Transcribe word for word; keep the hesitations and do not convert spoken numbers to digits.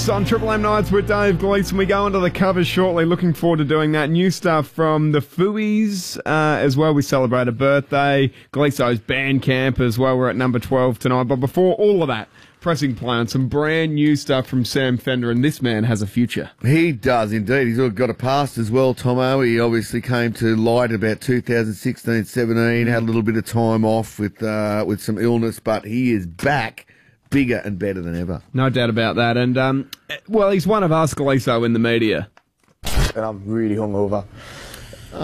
On Triple M Nights with Dave Gleeson, we go into the covers shortly. Looking forward to doing that. New stuff from the Fooey's uh, as well. We celebrate a birthday. Gleeso's band camp as well. We're at number twelve tonight. But before all of that, pressing play on some brand new stuff from Sam Fender, and this man has a future. He does indeed. He's got a past as well, Tomo. He obviously came to light about two thousand sixteen seventeen, had a little bit of time off with uh, with some illness, but he is back. Bigger and better than ever. No doubt about that. And, um, well, he's one of us, Gleeso, in the media. And I'm really hungover.